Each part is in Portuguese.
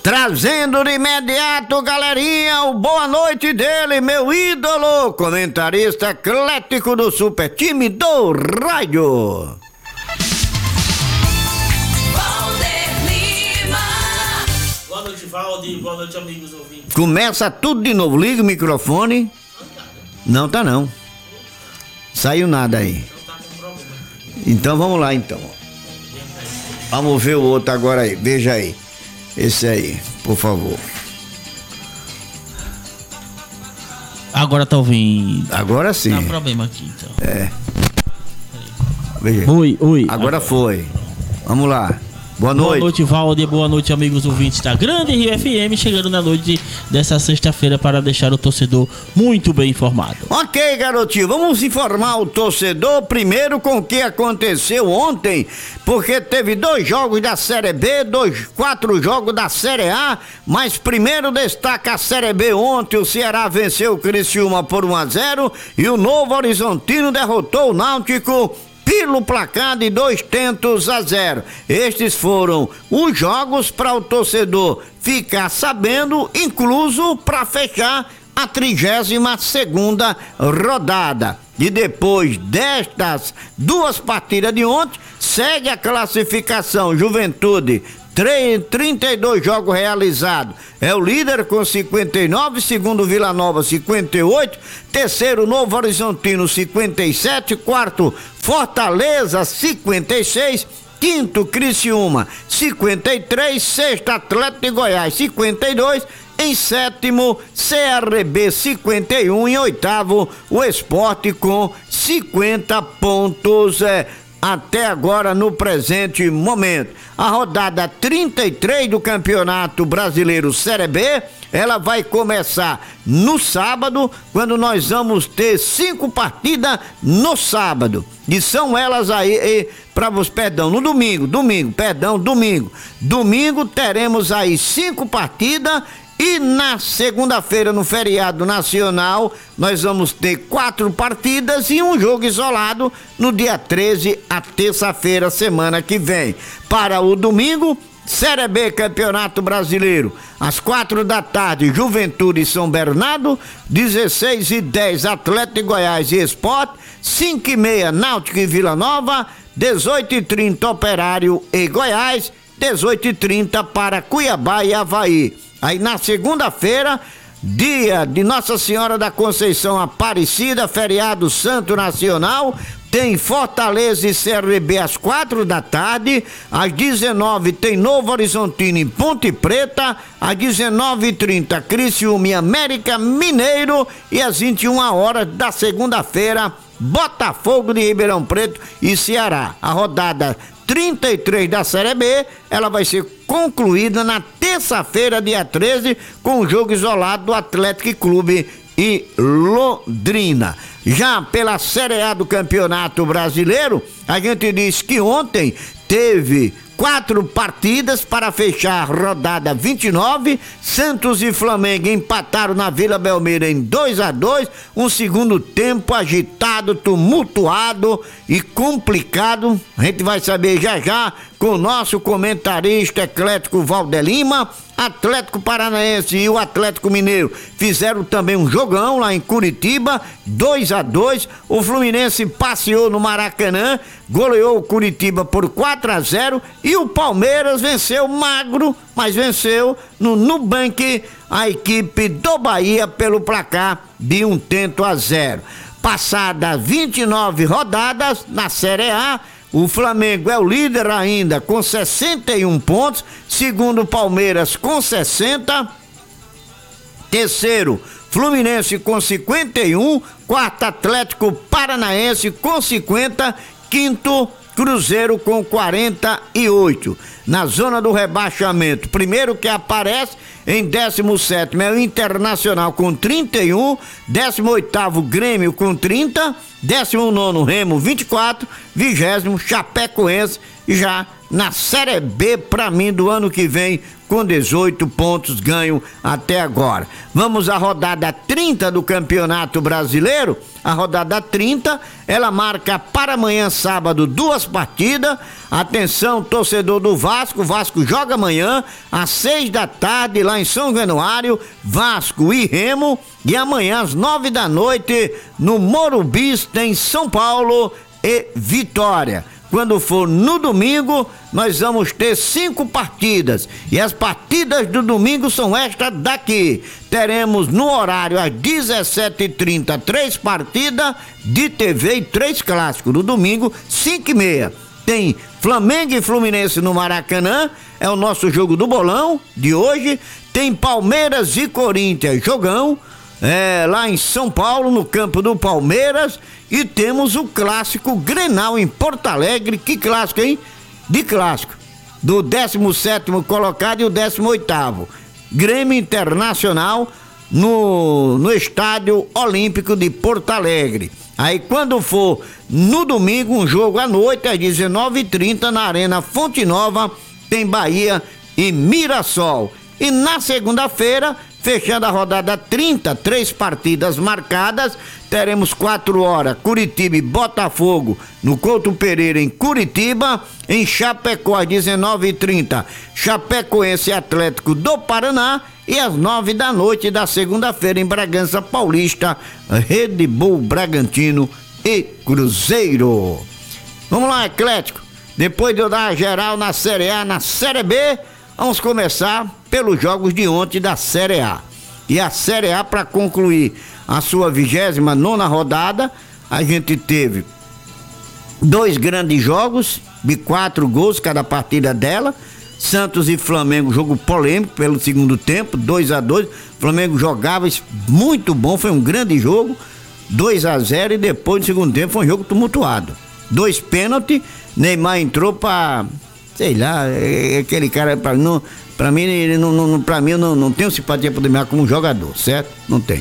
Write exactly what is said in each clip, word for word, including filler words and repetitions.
Trazendo de imediato, galerinha, o boa noite dele, meu ídolo, comentarista eclético do Super Time do Rádio. Boa noite, Valdir. Boa noite, amigos ouvintes. Começa tudo de novo. Liga o microfone. Não tá não. Saiu nada aí. Então vamos lá então. Vamos ver o outro agora aí. Veja aí. Esse aí, por favor. Agora tá ouvindo. Agora sim. Dá problema aqui então. É. Veja. Oi, oi. Agora, agora foi. Vamos lá. Boa noite. Boa noite, Valdir. Boa noite, amigos ouvintes da Grande Rio F M, chegando na noite dessa sexta-feira para deixar o torcedor muito bem informado. Ok, garotinho, vamos informar o torcedor primeiro com o que aconteceu ontem, porque teve dois jogos da Série B, dois, quatro jogos da Série A, mas primeiro destaca a Série B. Ontem o Ceará venceu o Criciúma por um a zero e o Novo Horizontino derrotou o Náutico pelo placar de dois tentos a zero. Estes foram os jogos para o torcedor ficar sabendo, incluso para fechar a trigésima segunda rodada. E depois destas duas partidas de ontem, segue a classificação. Juventude, trinta e dois jogos realizados, é o líder com cinquenta e nove, segundo Vila Nova cinquenta e oito, terceiro Novo Horizontino cinquenta e sete, quarto Fortaleza cinquenta e seis, quinto Criciúma cinquenta e três, sexto Atlético de Goiás cinquenta e dois, em sétimo C R B cinquenta e um, em oitavo o Sport com cinquenta pontos. É, até agora no presente momento. A rodada trinta e três do Campeonato Brasileiro Série B, ela vai começar no sábado, quando nós vamos ter cinco partidas no sábado. E são elas aí, para você, perdão, no domingo, domingo, perdão, domingo. Domingo teremos aí cinco partidas. E na segunda-feira, no feriado nacional, nós vamos ter quatro partidas e um jogo isolado no dia treze, a terça-feira, semana que vem. Para o domingo, Série B, Campeonato Brasileiro, às quatro da tarde, Juventude e São Bernardo, dezesseis e dez, Atlético de Goiás e Sport, cinco e meia, Náutico e Vila Nova, dezoito e trinta, Operário e Goiás, dezoito e trinta para Cuiabá e Avaí. Aí na segunda-feira, dia de Nossa Senhora da Conceição Aparecida, feriado Santo Nacional, tem Fortaleza e C R B às quatro da tarde, às dezenove tem Novo Horizontino em Ponte Preta, às dezenove e trinta Criciúma e América Mineiro e às vinte e uma horas da segunda-feira, Botafogo de Ribeirão Preto e Ceará. A rodada trinta e três da Série B, ela vai ser concluída na terça-feira, dia treze, com o jogo isolado do Atlético Clube e Londrina. Já pela Série A do Campeonato Brasileiro, a gente diz que ontem teve quatro partidas para fechar a rodada vinte e nove. Santos e Flamengo empataram na Vila Belmiro em dois a dois, um segundo tempo agitado, tumultuado e complicado. A gente vai saber já já com o nosso comentarista eclético Valdir Lima. Atlético Paranaense e o Atlético Mineiro fizeram também um jogão lá em Curitiba, dois a dois. O Fluminense passeou no Maracanã, goleou o Curitiba por quatro a zero e o Palmeiras venceu magro, mas venceu no Nubank a equipe do Bahia pelo placar de um tento a zero. Passadas vinte e nove rodadas na Série A, o Flamengo é o líder ainda com sessenta e um pontos, segundo o Palmeiras com sessenta, terceiro Fluminense com cinquenta e um, quarto Atlético Paranaense com cinquenta, quinto Cruzeiro com quarenta e oito. Na zona do rebaixamento, primeiro que aparece em décimo sétimo é o Internacional com trinta e um, décimo oitavo Grêmio com trinta, décimo nono Remo vinte e quatro, vigésimo Chapecoense, já na Série B, pra mim, do ano que vem, com dezoito pontos ganho até agora. Vamos à rodada trinta do Campeonato Brasileiro. A rodada trinta, ela marca para amanhã, sábado, duas partidas. Atenção, torcedor do Vasco, Vasco joga amanhã às seis da tarde lá em São Januário, Vasco e Remo. E amanhã às nove da noite no Morumbi tem São Paulo e Vitória. Quando for no domingo, nós vamos ter cinco partidas. E as partidas do domingo são estas daqui. Teremos no horário às dezessete e trinta, três partidas de T V e três clássicos. No domingo, cinco e meia. Tem Flamengo e Fluminense no Maracanã, é o nosso jogo do bolão de hoje. Tem Palmeiras e Corinthians, jogão, é, lá em São Paulo, no campo do Palmeiras. E temos o clássico Grenal em Porto Alegre. Que clássico, hein? De clássico. Do décimo sétimo colocado e o décimo oitavo. Grêmio Internacional no, no Estádio Olímpico de Porto Alegre. Aí quando for no domingo, um jogo à noite, às dezenove e trinta, na Arena Fonte Nova, tem Bahia e Mirassol. E na segunda-feira, fechando a rodada trinta, três partidas marcadas, teremos quatro horas, Curitiba e Botafogo no Couto Pereira em Curitiba. Em Chapecó às dezenove e trinta, Chapecoense e Atlético do Paraná. E às nove da noite da segunda-feira em Bragança Paulista, Red Bull Bragantino e Cruzeiro. Vamos lá, Atlético, depois de eu dar a geral na Série A, na Série B, vamos começar pelos jogos de ontem da Série A. E a Série A, para concluir a sua vigésima nona rodada, a gente teve dois grandes jogos de quatro gols cada partida dela. Santos e Flamengo, jogo polêmico pelo segundo tempo, dois a dois. Flamengo jogava muito bom, foi um grande jogo, dois a zero. E depois no segundo tempo foi um jogo tumultuado, dois pênaltis. Neymar entrou pra, sei lá, é aquele cara, pra, não, pra mim, ele não, não, pra mim eu não, não tenho simpatia por Neymar como jogador, certo? Não tem.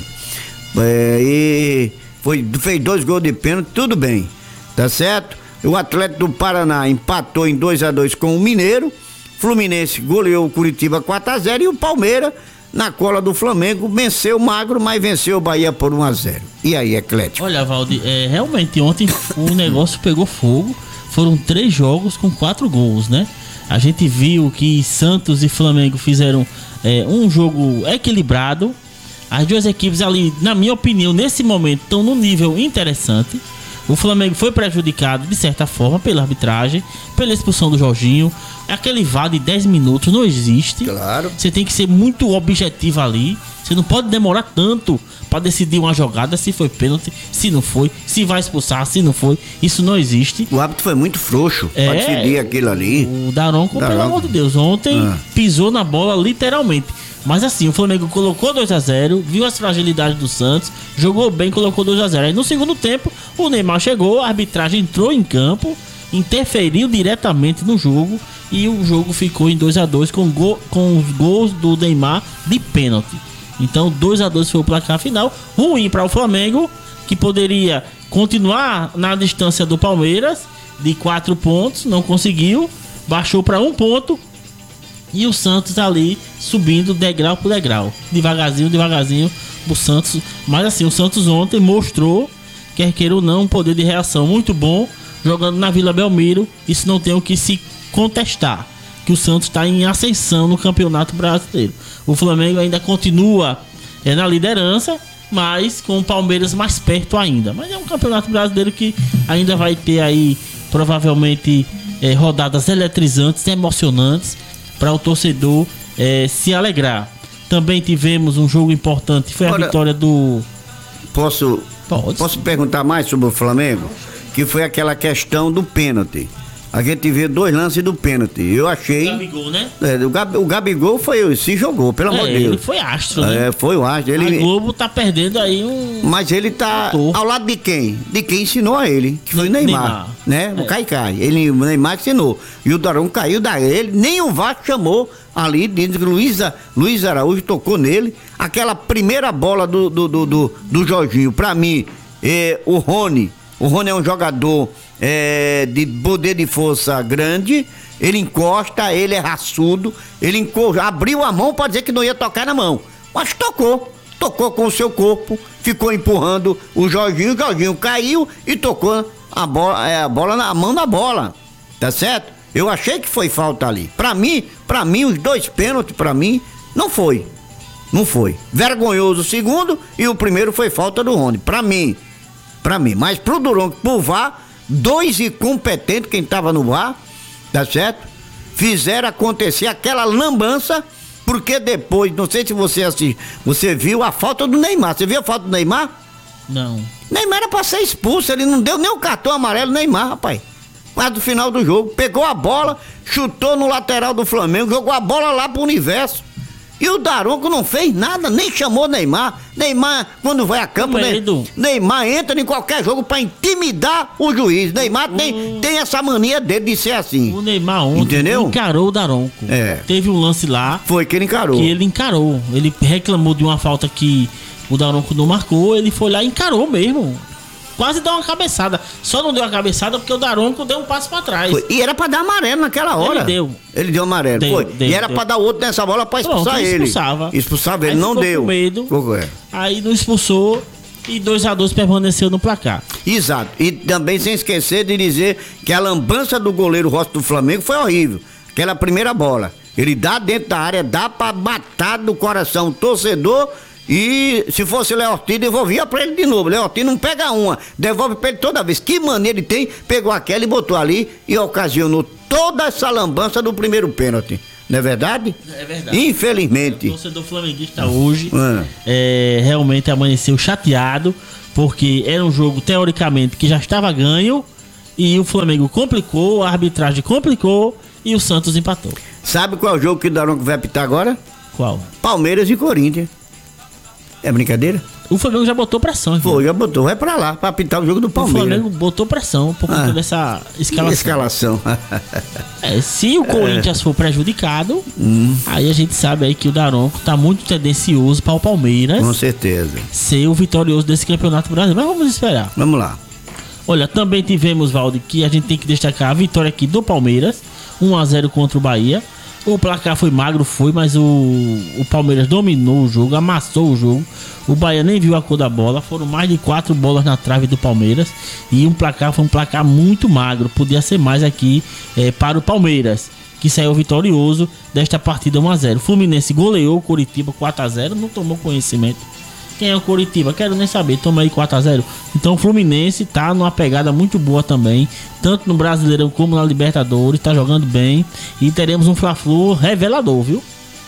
É, e foi, fez dois gols de pênalti, tudo bem, tá certo? O Atlético do Paraná empatou em dois a dois com o Mineiro. Fluminense goleou o Curitiba quatro a zero. E o Palmeiras, na cola do Flamengo, venceu o magro, mas venceu o Bahia por um a zero. E aí, Atlético? Olha, Valdir, é, realmente ontem o negócio pegou fogo. Foram três jogos com quatro gols, né? A gente viu que Santos e Flamengo fizeram é, um jogo equilibrado. As duas equipes ali, na minha opinião, nesse momento estão num nível interessante. O Flamengo foi prejudicado, de certa forma, pela arbitragem, pela expulsão do Jorginho. Aquele V A R de dez minutos não existe. Claro. Você tem que ser muito objetivo ali. Você não pode demorar tanto para decidir uma jogada, se foi pênalti, se não foi, se vai expulsar, se não foi. Isso não existe. O árbitro foi muito frouxo é, para decidir aquilo ali. O Daronco, Daronco, pelo amor de Deus, ontem ah. pisou na bola literalmente. Mas assim, o Flamengo colocou dois a zero, viu as fragilidades do Santos, jogou bem, colocou dois a zero. Aí no segundo tempo, o Neymar chegou, a arbitragem entrou em campo, interferiu diretamente no jogo e o jogo ficou em dois a dois com, go- com os gols do Neymar de pênalti. Então dois a dois foi o placar final, ruim para o Flamengo, que poderia continuar na distância do Palmeiras de quatro pontos, não conseguiu, baixou para um ponto. E o Santos ali subindo degrau por degrau, devagarzinho, devagarzinho o Santos. Mas assim, o Santos ontem mostrou, quer queira ou não, um poder de reação muito bom, jogando na Vila Belmiro. Isso não tem o que se contestar, que o Santos está em ascensão no Campeonato Brasileiro. O Flamengo ainda continua é, na liderança, mas com o Palmeiras mais perto ainda. Mas é um Campeonato Brasileiro que ainda vai ter aí provavelmente é, rodadas eletrizantes, emocionantes, para o torcedor é, se alegrar. Também tivemos um jogo importante, foi a Ora, vitória do... Posso, posso perguntar mais sobre o Flamengo? Que foi aquela questão do pênalti. A gente vê dois lances do pênalti. Eu achei... O Gabigol, né? É, o, Gab, o Gabigol foi, se jogou, pelo amor de é, Deus. Ele foi astro, né? É, foi o astro. Ele... A Globo tá perdendo aí um... Mas ele tá autor. Ao lado de quem? De quem ensinou a ele, que foi o Neymar, Neymar. Né? É. O Caicai. Ele, o Neymar ensinou. E o Daronco caiu daí. Nem o Vasco chamou ali, diz que Luiz, Luiz Araújo tocou nele. Aquela primeira bola do, do, do, do, do Jorginho, pra mim, é, o Rony O Rony é um jogador é, de poder de força grande, ele encosta, ele é raçudo, ele enco... abriu a mão para dizer que não ia tocar na mão, mas tocou, tocou com o seu corpo, ficou empurrando o Jorginho, o Jorginho caiu e tocou a bola, é, a bola na a mão na bola, tá certo? Eu achei que foi falta ali. Pra mim, pra mim, os dois pênaltis, pra mim, não foi. Não foi. Vergonhoso o segundo e o primeiro foi falta do Rony. Pra mim, pra mim. Mas pro Daronco, pro V A R, dois incompetentes, quem tava no V A R, tá certo? Fizeram acontecer aquela lambança, porque depois, não sei se você assiste, você viu a falta do Neymar. Você viu a falta do Neymar? Não. Neymar era pra ser expulso, ele não deu nem o cartão amarelo, Neymar, rapaz. Mas do final do jogo, pegou a bola, chutou no lateral do Flamengo, jogou a bola lá pro universo. E o Daronco não fez nada, nem chamou Neymar. Neymar, quando vai a campo, ne Neymar entra em qualquer jogo pra intimidar o juiz. Neymar o... tem, tem essa mania dele de ser assim. O Neymar ontem Entendeu? encarou o Daronco. É. Teve um lance lá. Foi que ele encarou. Que ele encarou. Ele reclamou de uma falta que o Daronco não marcou, ele foi lá e encarou mesmo. Quase deu uma cabeçada. Só não deu uma cabeçada porque o Daronco deu um passo pra trás. Foi. E era pra dar amarelo naquela hora. Ele deu. Ele deu amarelo. Deu, foi. Deu, e era deu. pra dar outro nessa bola pra expulsar Pronto, ele. Expulsava. Expulsava ele, aí não deu. Com medo. É. Aí não expulsou e dois a dois permaneceu no placar. Exato. E também sem esquecer de dizer que a lambança do goleiro Rossi do Flamengo foi horrível. Aquela primeira bola. Ele dá dentro da área, dá pra matar do coração o torcedor. E se fosse o Léo Ortiz, devolvia pra ele de novo. Léo Ortiz não pega uma, devolve pra ele toda vez. Que maneira ele tem, pegou aquela e botou ali e ocasionou toda essa lambança do primeiro pênalti. Não é verdade? É verdade. Infelizmente. O torcedor flamenguista hoje é. É, realmente amanheceu chateado, porque era um jogo, teoricamente, que já estava ganho, e o Flamengo complicou, a arbitragem complicou e o Santos empatou. Sabe qual é o jogo que o Daronco vai apitar agora? Qual? Palmeiras e Corinthians. É brincadeira? O Flamengo já botou pressão. Foi, já botou. Vai pra lá, pra apitar o jogo do Palmeiras. O Flamengo botou pressão por conta ah, dessa escalação. Escalação. É, se o Corinthians é. for prejudicado, hum. aí a gente sabe aí que o Daronco tá muito tendencioso para o Palmeiras. Com certeza. Ser o vitorioso desse Campeonato Brasileiro. Mas vamos esperar. Vamos lá. Olha, também tivemos, Valde, que a gente tem que destacar a vitória aqui do Palmeiras. um a zero contra o Bahia. O placar foi magro, foi, mas o, o Palmeiras dominou o jogo, amassou o jogo. O Bahia nem viu a cor da bola. Foram mais de quatro bolas na trave do Palmeiras. E um placar foi um placar muito magro. Podia ser mais aqui é, para o Palmeiras, que saiu vitorioso desta partida um a zero. O Fluminense goleou o Coritiba quatro a zero, não tomou conhecimento. Quem é o Coritiba? Quero nem saber, toma aí quatro a zero. Então o Fluminense tá numa pegada muito boa também, tanto no Brasileirão como na Libertadores, tá jogando bem. E teremos um Fla-Flu revelador, viu?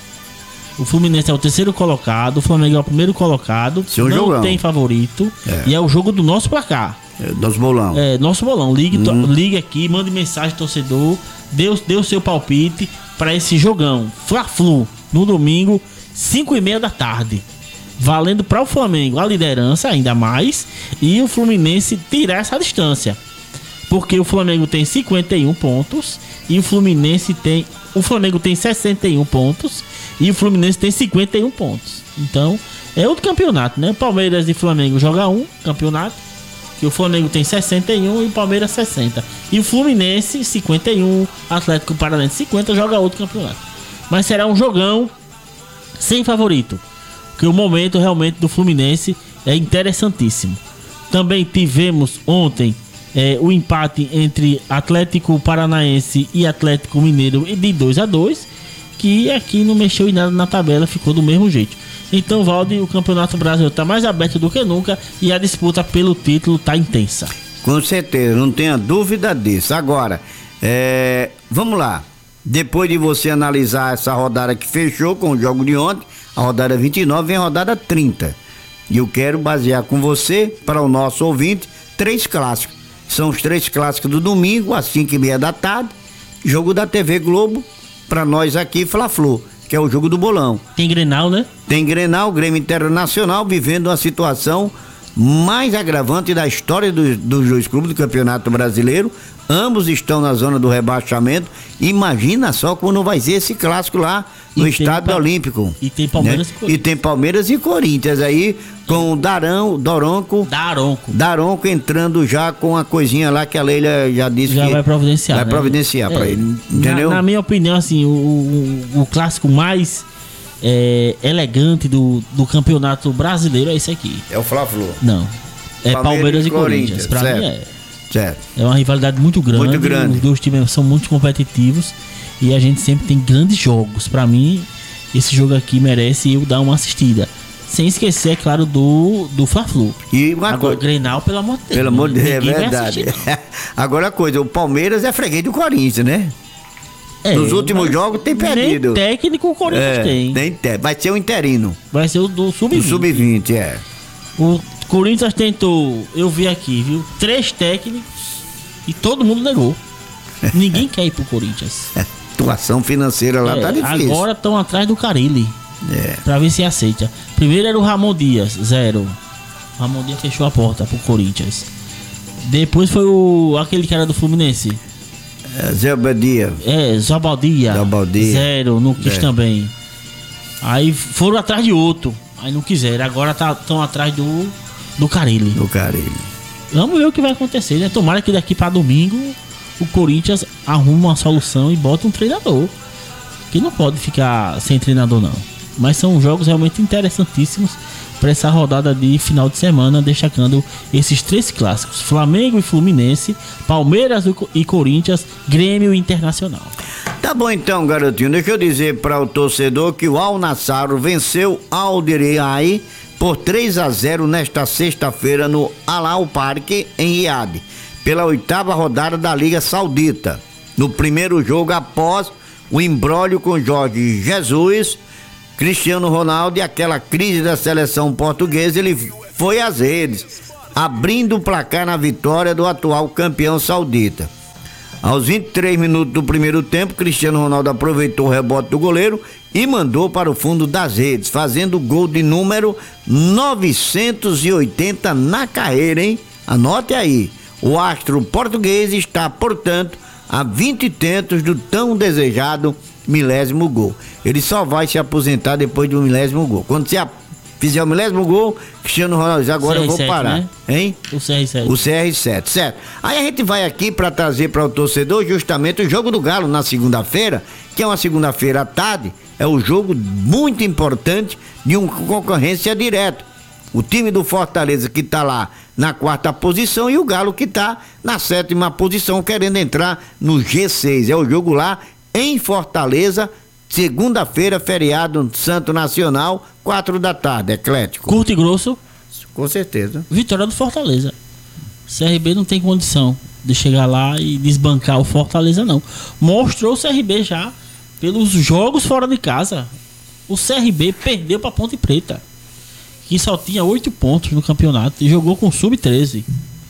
O Fluminense é o terceiro colocado, o Flamengo é o primeiro colocado. Seu não jogão. Tem favorito. É. E é o jogo do nosso placar. É, nosso bolão. É, nosso bolão. Ligue, hum. to, ligue aqui, mande mensagem, torcedor. Dê o seu palpite para esse jogão. Fla-Flu, no domingo, cinco e meia da tarde. Valendo para o Flamengo a liderança ainda mais e o Fluminense tirar essa distância, porque o Flamengo tem cinquenta e um pontos e o Fluminense tem o Flamengo tem sessenta e um pontos e o Fluminense tem cinquenta e um pontos. Então é outro campeonato, né? Palmeiras e Flamengo jogam um campeonato, que o Flamengo tem sessenta e um e o Palmeiras sessenta, e o Fluminense cinquenta e um, Atlético Paranaense cinquenta, joga outro campeonato. Mas será um jogão sem favorito, porque o momento realmente do Fluminense é interessantíssimo. Também tivemos ontem é, o empate entre Atlético Paranaense e Atlético Mineiro de dois a dois, que aqui não mexeu em nada na tabela, ficou do mesmo jeito. Então, Valde, o Campeonato Brasileiro está mais aberto do que nunca e a disputa pelo título está intensa. Com certeza, não tenha dúvida disso. Agora, é, vamos lá. Depois de você analisar essa rodada que fechou com o jogo de ontem, a rodada vinte e nove, vem a rodada trinta. E eu quero basear com você, para o nosso ouvinte, três clássicos. São os três clássicos do domingo, às cinco e meia da tarde. Jogo da T V Globo, para nós aqui, Fla-Flu, que é o jogo do bolão. Tem Grenal, né? Tem Grenal, Grêmio Internacional, vivendo uma situação mais agravante da história dos do dois clubes do Campeonato Brasileiro. Ambos estão na zona do rebaixamento. Imagina só quando vai ser esse clássico lá no E Estádio tem pa- Olímpico. e tem Palmeiras né? e Corinthians. E tem Palmeiras e Corinthians aí, com o Darão, Doronco. Daronco. Daronco entrando já com a coisinha lá que a Leila já disse Já que vai providenciar. vai né? providenciar pra É, ele, na- entendeu? Na, minha opinião, assim, o, o, o clássico mais é, elegante do, do campeonato brasileiro é esse aqui. É o Fla-Flu. Não. É Palmeiras Palmeiras, e e Corinthians. Corinthians, Pra certo. mim é. Certo. É uma rivalidade muito grande. Muito grande. Os dois times são muito competitivos e a gente sempre tem grandes jogos. Pra mim, esse jogo aqui merece eu dar uma assistida. Sem esquecer, é claro, do, do Fla-Flu. E uma Agora, coisa, Grenal, pelo amor de Deus. pelo amor de Deus, é ninguém vai verdade. assistir, Agora a coisa, o Palmeiras é freguês do Corinthians, né? não. É, Nos últimos mas jogos tem perdido. Nem técnico o Corinthians É, tem. tem, tem. Vai ser o interino. Vai ser o do sub O vinte. sub vinte, é. O Corinthians tentou, eu vi aqui, viu? Três técnicos e todo mundo negou. Ninguém quer ir pro Corinthians. A situação financeira lá É, tá difícil. agora estão atrás do Carille. É. Pra ver se aceita. Primeiro era o Ramon Dias, zero. O Ramon Dias fechou a porta pro Corinthians. Depois foi o aquele que era do Fluminense. É, Zé Badia. É, Zobaldia. Zobaldia. Zero, não quis É. também. Aí foram atrás de outro. Aí não quiseram. Agora estão atrás do, do Carille. Do Carille. Vamos ver o que vai acontecer, né? Tomara que daqui pra domingo o Corinthians arruma uma solução e bota um treinador. Que não pode ficar sem treinador, não. Mas são jogos realmente interessantíssimos para essa rodada de final de semana, destacando esses três clássicos: Flamengo e Fluminense, Palmeiras e Corinthians, Grêmio e Internacional. Tá bom então, garotinho. Deixa eu dizer para o torcedor que o Al Nassr venceu Al Diriyah por três a zero nesta sexta-feira no Al Park em Riad, pela oitava rodada da Liga Saudita. No primeiro jogo, após o imbróglio com Jorge Jesus, Cristiano Ronaldo e aquela crise da seleção portuguesa, ele foi às redes, abrindo o placar na vitória do atual campeão saudita. Aos vinte e três minutos do primeiro tempo, Cristiano Ronaldo aproveitou o rebote do goleiro e mandou para o fundo das redes, fazendo o gol de número novecentos e oitenta na carreira, hein? Anote aí, o astro português está, portanto, a vinte tentos do tão desejado milésimo gol. Ele só vai se aposentar depois do milésimo gol. Quando você fizer o milésimo gol, Cristiano Ronaldo diz, agora eu vou C R sete, parar. né? Hein? O C R sete. O C R sete, certo. Aí a gente vai aqui para trazer para o torcedor justamente o jogo do Galo na segunda-feira, que é uma segunda-feira à tarde, é um jogo muito importante de uma concorrência direta. O time do Fortaleza que tá lá na quarta posição e o Galo que tá na sétima posição querendo entrar no G seis. É o jogo lá em Fortaleza, segunda-feira, feriado Santo Nacional, quatro da tarde, Eclético. Curto e grosso, Com certeza. vitória do Fortaleza. C R B não tem condição de chegar lá e desbancar o Fortaleza, não. Mostrou o C R B já pelos jogos fora de casa. O C R B perdeu pra Ponte Preta, que só tinha oito pontos no campeonato e jogou com sub treze.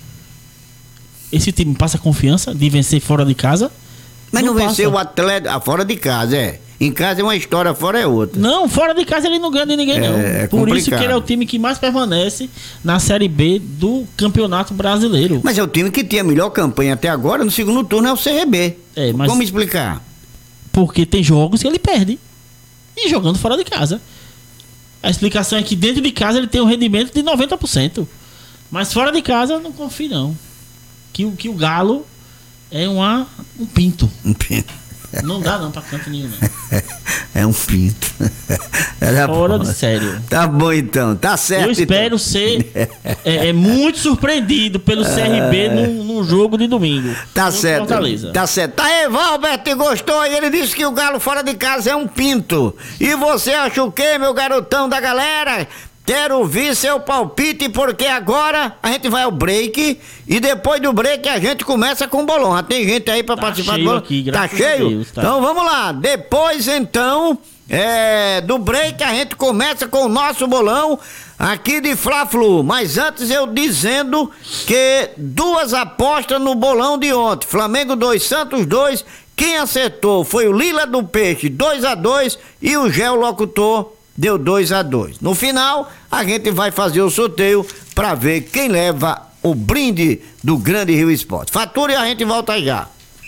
Esse time passa confiança de vencer fora de casa? Mas não, passa. venceu o Atlético ah, fora de casa, é. Em casa é uma história, fora é outra. Não, fora de casa ele não ganha de ninguém, É, não. é Por isso que complicado. ele é o time que mais permanece na Série B do Campeonato Brasileiro. Mas é o time que tinha a melhor campanha até agora, no segundo turno é o C R B. É, mas- Como explicar? Porque tem jogos que ele perde. E jogando fora de casa. A explicação é que dentro de casa ele tem um rendimento de noventa por cento. Mas fora de casa eu não confio, não. Que, o- que o Galo é uma, um pinto. Um pinto. Não dá não pra canto nenhum, não. É um pinto. Era Fora bom. de sério. Tá bom então, tá certo. Eu espero então. ser é, é, muito surpreendido pelo C R B num, num jogo de domingo. Tá contra o certo. Fortaleza. Tá certo. Tá aí, Valberto, gostou? E ele disse que o Galo fora de casa é um pinto. E você acha o quê, meu garotão da galera? Quero ouvir seu palpite, porque agora a gente vai ao break e depois do break a gente começa com o bolão. Já tem gente aí pra Tá participar do cheio bolão? aqui, Tá graças a cheio? Deus, tá. Então vamos lá. Depois então é, do break a gente começa com o nosso bolão aqui de Fla-Flu. Mas antes eu dizendo que duas apostas no bolão de ontem. Flamengo dois, Santos dois. Quem acertou foi o Lila do Peixe, dois a dois, e o Gel Locutor deu dois a dois. No final, a gente vai fazer o sorteio para ver quem leva o brinde do Grande Rio Esporte. Fatura e a gente volta já.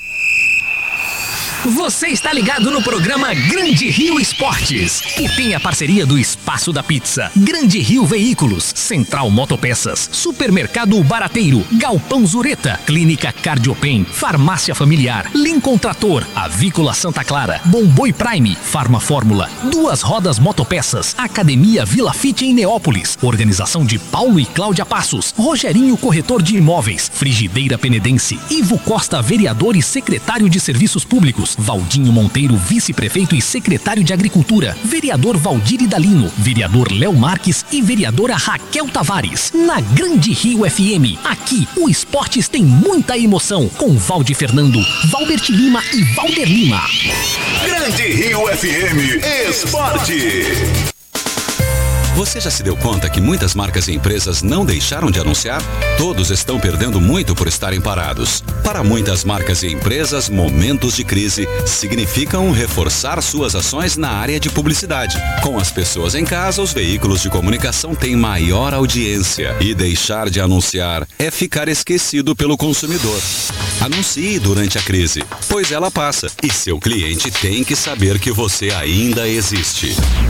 Você está ligado no programa Grande Rio Esportes, que tem a parceria do Espaço da Pizza, Grande Rio Veículos, Central Motopeças, Supermercado Barateiro, Galpão Zureta, Clínica Cardiopen, Farmácia Familiar, Lincoln Trator, Avícola Santa Clara, Bomboi Prime, Farma Fórmula, Duas Rodas Motopeças, Academia Vila Fit em Neópolis, Organização de Paulo e Cláudia Passos, Rogerinho Corretor de Imóveis, Frigideira Penedense, Ivo Costa, vereador e secretário de Serviços Públicos, Valdinho Monteiro, vice-prefeito e secretário de Agricultura, vereador Valdir Idalino, vereador Léo Marques e vereadora Raquel Tavares. Na Grande Rio F M, aqui o Esportes tem muita emoção, com Valdir Fernando, Valbert Lima e Valder Lima. Grande Rio F M Esporte. Você já se deu conta que muitas marcas e empresas não deixaram de anunciar? Todos estão perdendo muito por estarem parados. Para muitas marcas e empresas, momentos de crise significam reforçar suas ações na área de publicidade. Com as pessoas em casa, os veículos de comunicação têm maior audiência. E deixar de anunciar é ficar esquecido pelo consumidor. Anuncie durante a crise, pois ela passa. E seu cliente tem que saber que você ainda existe.